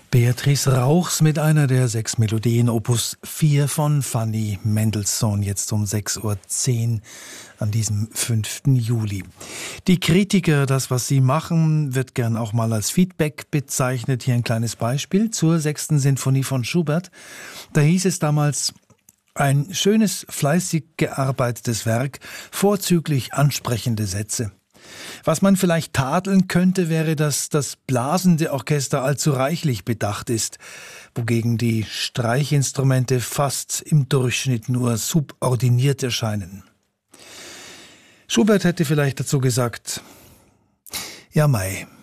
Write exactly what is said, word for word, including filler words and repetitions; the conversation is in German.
Beatrice Rauchs mit einer der sechs Melodien Opus vier von Fanny Mendelssohn, jetzt um sechs Uhr zehn an diesem fünften Juli. Die Kritiker, das was sie machen, wird gern auch mal als Feedback bezeichnet. Hier ein kleines Beispiel zur sechsten Sinfonie von Schubert. Da hieß es damals: ein schönes, fleißig gearbeitetes Werk, vorzüglich ansprechende Sätze. Was man vielleicht tadeln könnte, wäre, dass das blasende Orchester allzu reichlich bedacht ist, wogegen die Streichinstrumente fast im Durchschnitt nur subordiniert erscheinen. Schubert hätte vielleicht dazu gesagt: ja mei,